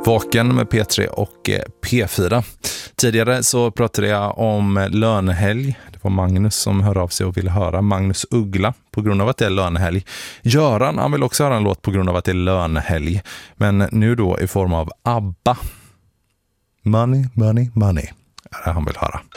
Vaken med P3 och P4. Tidigare så pratade jag om lönehelg. Det var Magnus som hörde av sig och ville höra Magnus Uggla på grund av att det är lönehelg. Göran, han vill också höra en låt på grund av att det är lönehelg. Men nu då i form av ABBA. Money, money, money är det han vill höra.